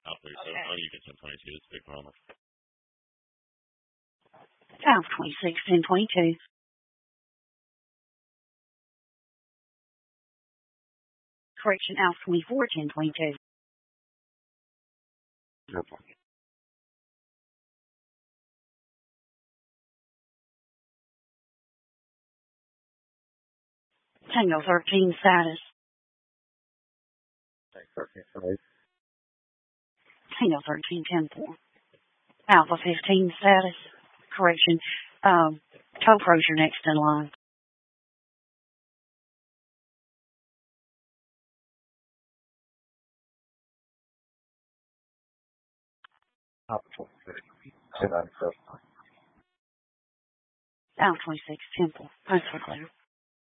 Alpha 37. Okay. Oh, you get 1022. It's Big Mama. Alpha 26, 1022. Correction, Alpha 24, 1022. Tango 13 status. Tango 13 10-4. Alpha 15 status. Correction. Topro's your next in line. Alpha 26 10-4. Post for clear.